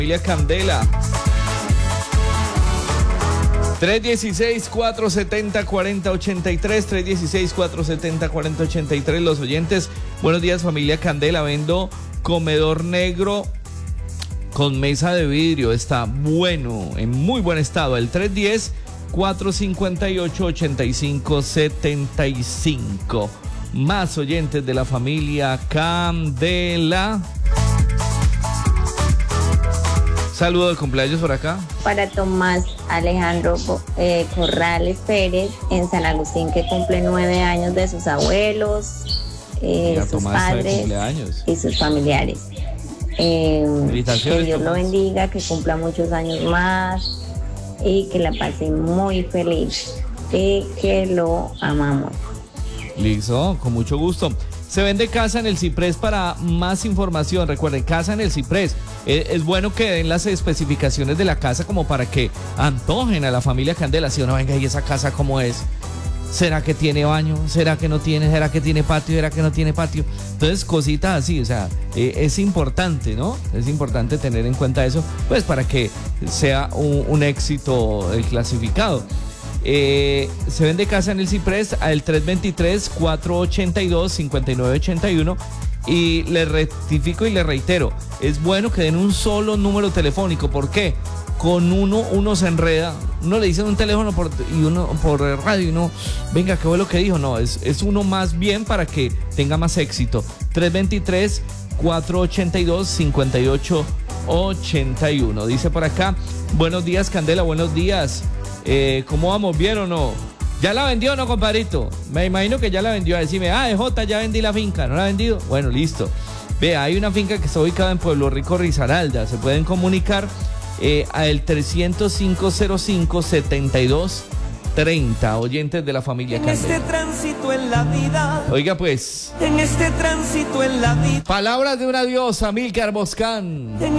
Familia Candela. 316-470-4083, 316-470-4083. Los oyentes, buenos días familia Candela, vendo comedor negro con mesa de vidrio, está bueno, en muy buen estado, el 310-458-8575. Más oyentes de la familia Candela. Saludo de cumpleaños por acá. Para Tomás Alejandro Corrales Pérez, en San Agustín, que cumple 9 años de sus abuelos, sus padres y sus familiares. Que Dios lo bendiga, que cumpla muchos años más y que la pase muy feliz y que lo amamos. Listo, con mucho gusto. Se vende casa en el Ciprés. Para más información, recuerden, casa en el Ciprés. Es bueno que den las especificaciones de la casa como para que antojen a la familia Candela. Si uno venga y esa casa cómo es, ¿será que tiene baño? ¿Será que no tiene? ¿Será que tiene patio? ¿Será que no tiene patio? Entonces cositas así, o sea, es importante, ¿no? Es importante tener en cuenta eso, pues para que sea un éxito el clasificado. Se vende casa en el Ciprés al 323-482-5981 y le rectifico y le reitero, es bueno que den un solo número telefónico. ¿Por qué? Con uno se enreda, uno le dice un teléfono y uno por radio y uno, venga, ¿qué fue lo que dijo? No, es uno más bien para que tenga más éxito. 323-482-5881. Dice por acá, buenos días Candela, buenos días. ¿Cómo vamos? ¿Bien o no? ¿Ya la vendió o no, compadrito? Me imagino que ya la vendió. A decirme, Jota, ya vendí la finca. ¿No la ha vendido? Bueno, listo. Vea, hay una finca que está ubicada en Pueblo Rico, Risaralda. Se pueden comunicar al 300-505-7230. Oyentes de la familia Candela. En este tránsito en la vida. Oiga, pues. En este tránsito en la vida. Palabras de una diosa, Amílcar Boscán.